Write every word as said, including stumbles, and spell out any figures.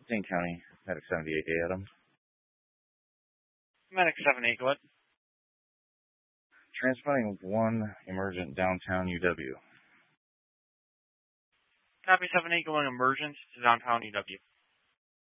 Dane County, Medic seventy-eight, Adam. Medic seven eight, go ahead. Transmitting one emergent downtown U W. Copy seven eight, going emergent to downtown U W.